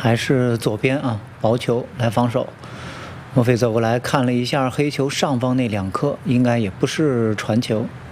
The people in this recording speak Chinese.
还是左边啊，薄球来防守。莫菲走过来看了一下黑球上方那2颗，应该也不是传球。